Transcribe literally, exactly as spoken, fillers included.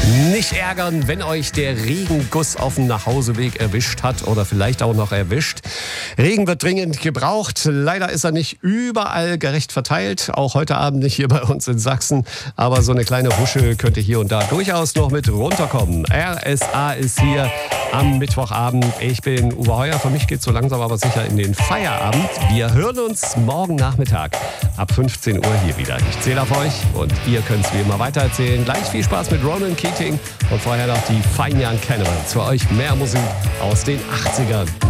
Nicht ärgern, wenn euch der Regenguss auf dem Nachhauseweg erwischt hat oder vielleicht auch noch erwischt. Regen wird dringend gebraucht. Leider ist er nicht überall gerecht verteilt. Auch heute Abend nicht hier bei uns in Sachsen. Aber so eine kleine Husche könnte hier und da durchaus noch mit runterkommen. R S A ist hier am Mittwochabend. Ich bin Uwe Heuer. Für mich geht es so langsam aber sicher in den Feierabend. Wir hören uns morgen Nachmittag ab fünfzehn Uhr hier wieder. Ich zähle auf euch und ihr könnt es wie immer weitererzählen. Gleich viel Spaß mit Ronan Keating und vorher noch die Fine Young Cannibals. Für euch mehr Musik aus den achtzigern.